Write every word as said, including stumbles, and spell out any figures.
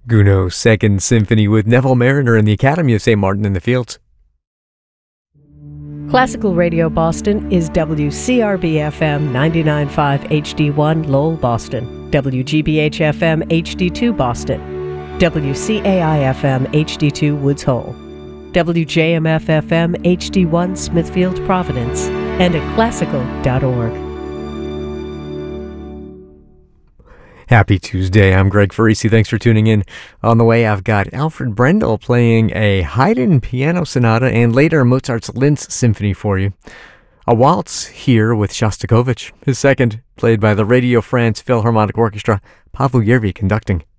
Gounod's Second Symphony with Neville Marriner and the Academy of Saint Martin in the Fields. Classical Radio Boston is W C R B F M ninety-nine point five H D one Lowell, Boston, W G B H F M H D two Boston, W C A I F M H D two Woods Hole, W J M F F M H D one Smithfield, Providence, and at classical dot org. Happy Tuesday. I'm Greg Farisi. Thanks for tuning in. On the way, I've got Alfred Brendel playing a Haydn piano sonata and later Mozart's Linz Symphony for you. A waltz here with Shostakovich, his second, played by the Radio France Philharmonic Orchestra, Pavel Yervi conducting.